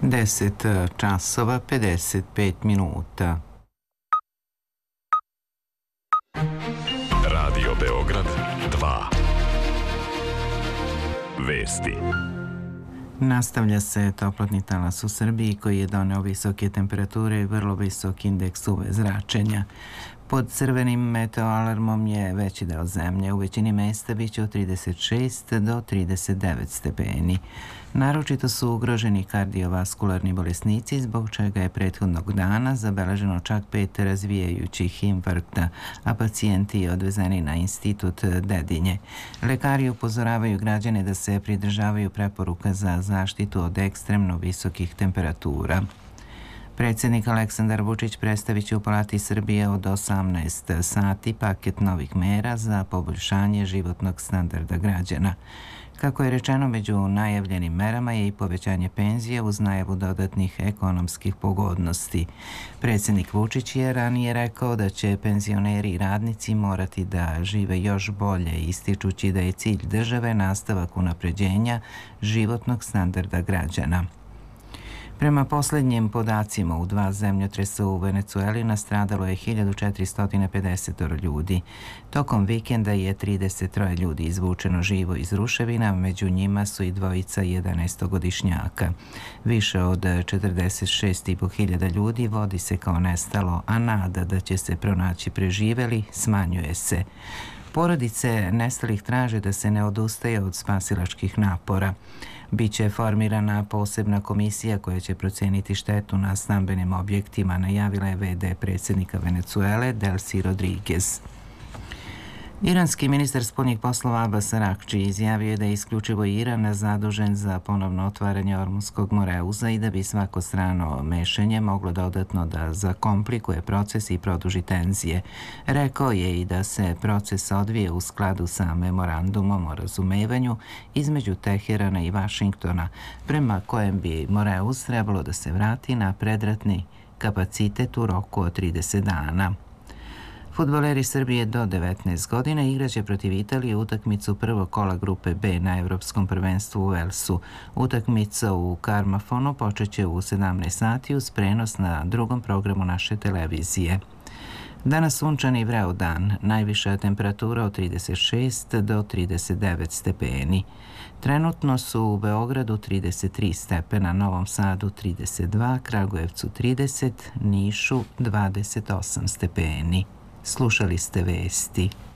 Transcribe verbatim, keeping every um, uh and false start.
deset časova pedeset pet minuta. Radio Beograd dva. Vesti. Nastavlja se toplotni talas u Srbiji koji je doneo visoke temperature i vrlo visok indeks U V zračenja. Pod crvenim meteoalarmom je veći deo zemlje. U većini mesta biće od trideset šest do trideset devet stepeni. Naročito su ugroženi kardiovaskularni bolesnici, zbog čega je prethodnog dana zabeleženo čak pet razvijajućih infarkta, a pacijenti odvezeni na institut Dedinje. Lekari upozoravaju građane da se pridržavaju preporuka za zaštitu od ekstremno visokih temperatura. Predsjednik Aleksandar Vučić predstavit će u Palati Srbije od osamnaest sati paket novih mera za poboljšanje životnog standarda građana. Kako je rečeno, među najavljenim merama je i povećanje penzije uz najavu dodatnih ekonomskih pogodnosti. Predsjednik Vučić je ranije rekao da će penzioneri i radnici morati da žive još bolje, ističući da je cilj države nastavak unapređenja životnog standarda građana. Prema posljednjim podacima, u dva zemljotresa u Venecueli nastradalo je hiljadu četiristo pedeset ljudi. Tokom vikenda je trideset troje ljudi izvučeno živo iz ruševina, među njima su i dvojica jedanaestogodišnjaka. Više od četrdeset šest i po hiljada ljudi vodi se kao nestalo, a nada da će se pronaći preživeli smanjuje se. Porodice nestalih traže da se ne odustaje od spasilačkih napora. Biće formirana posebna komisija koja će proceniti štetu na stambenim objektima, najavila je ve de predsjednika Venecuele Delcy Rodriguez. Iranski ministar spoljnih poslova Abbas Araghči izjavio je da je isključivo Iran zadužen za ponovno otvaranje Ormunskog moreuza i da bi svako strano mešanje moglo dodatno da zakomplikuje proces i produži tenzije. Rekao je i da se proces odvije u skladu sa memorandumom o razumevanju između Teherana i Vašingtona, prema kojem bi moreuz trebalo da se vrati na predratni kapacitet u roku od trideset dana. Fudbaleri Srbije do devetnaest godina igraće protiv Italije utakmicu prvog kola grupe B na Evropskom prvenstvu u Velsu. Utakmica u Karmafonu počeće u sedamnaest sati uz prenos na drugom programu naše televizije. Danas sunčan i vreo dan, najviša temperatura od trideset šest do trideset devet stepeni. Trenutno su u Beogradu trideset tri stepena, Novom Sadu trideset dva, Kragujevcu trideset, Nišu dvadeset osam stepeni. Slušali ste vesti.